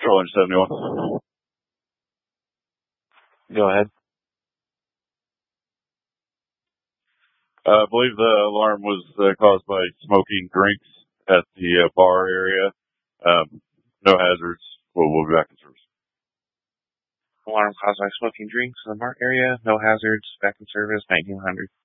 Central Engine 71. Go ahead. I believe the alarm was caused by smoking drinks at the bar area. No hazards. We'll be back in service. Alarm caused by smoking drinks in the bar area. No hazards. Back in service. 1900.